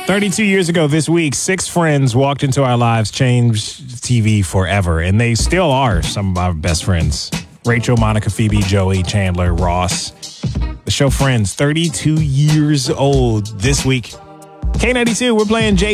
32 years ago this week, 6 friends walked into our lives, changed TV forever, and they still are some of our best friends. Rachel, Monica, Phoebe, Joey, Chandler, Ross. The show Friends, 32 years old this week. K92, we're playing J.